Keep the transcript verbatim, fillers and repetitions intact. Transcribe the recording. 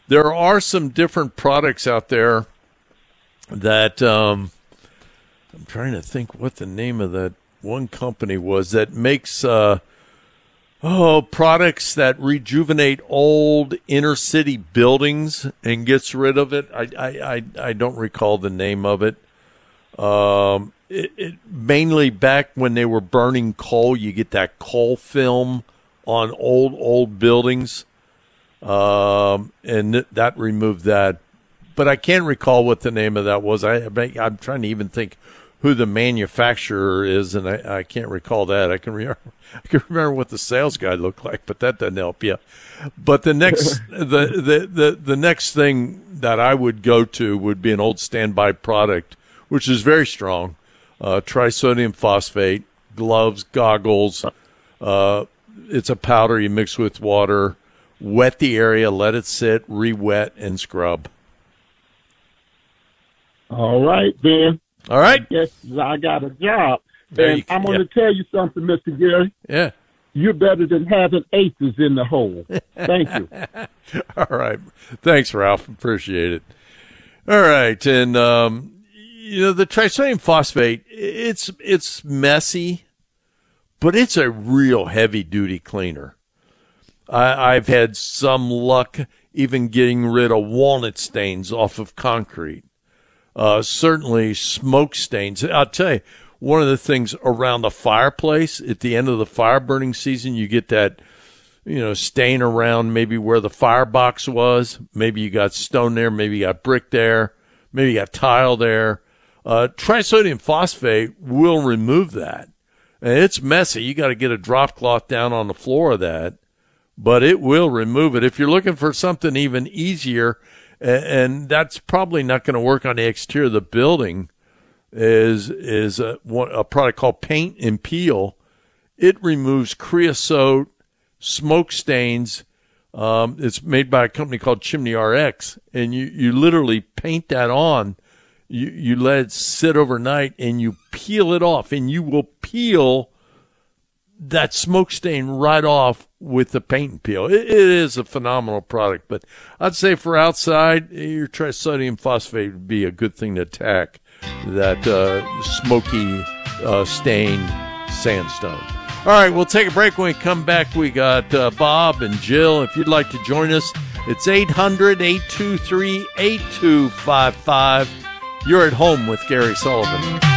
there are some different products out there that um, I'm trying to think what the name of that one company was that makes uh, oh products that rejuvenate old inner city buildings and gets rid of it. I I I, I don't recall the name of it. Um, it, it mainly back when they were burning coal, you get that coal film on old old buildings, um, and th- that removed that. But I can't recall what the name of that was. I, I'm trying to even think who the manufacturer is, and I, I can't recall that. I can remember, I can remember what the sales guy looked like, but that doesn't help you. But the next, the, the, the, the next thing that I would go to would be an old standby product, which is very strong. Uh, trisodium phosphate, gloves, goggles. Uh, it's a powder you mix with water. Wet the area, let it sit, re-wet, and scrub. All right, Ben. All right. Yes, I got a job. There and you, I'm going to yeah. tell you something, Mister Gary. Yeah. You're better than having aces in the hole. Thank you. All right. Thanks, Ralph. Appreciate it. All right. And, um, you know, the trisodium phosphate, it's it's messy, but it's a real heavy-duty cleaner. I, I've had some luck even getting rid of walnut stains off of concrete. Uh, certainly smoke stains. I'll tell you, one of the things around the fireplace, at the end of the fire burning season, you get that, you know, stain around maybe where the firebox was. Maybe you got stone there. Maybe you got brick there. Maybe you got tile there. Uh, trisodium phosphate will remove that. And it's messy. You got to get a drop cloth down on the floor of that, but it will remove it. If you're looking for something even easier, and that's probably not going to work on the exterior of the building, is is a, a product called Paint and Peel. It removes creosote, smoke stains. Um, it's made by a company called Chimney R X, and you, you literally paint that on. You, you let it sit overnight, and you peel it off, and you will peel that smoke stain right off with the paint and peel. It, it is a phenomenal product, but I'd say for outside, your trisodium phosphate would be a good thing to attack that uh, smoky uh, stained sandstone. All right, we'll take a break. When we come back, we got uh, Bob and Jill. If you'd like to join us, it's eight hundred, eight two three, eight two five five. You're at home with Gary Sullivan.